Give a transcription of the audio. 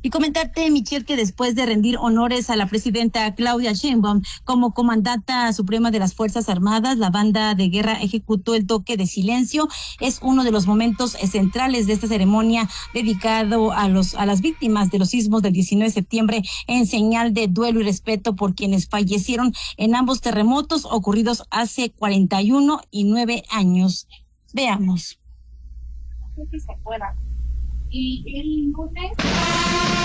Y comentarte, Michelle, que después de rendir honores a la presidenta Claudia Sheinbaum como comandanta suprema de las Fuerzas Armadas, la banda de guerra ejecutó el toque de silencio. Es uno de los momentos centrales de esta ceremonia dedicado a las víctimas de los sismos del 19 de septiembre en señal de duelo y respeto por quienes fallecieron en ambos terremotos ocurridos hace 41 y 9 años. Veamos. Y el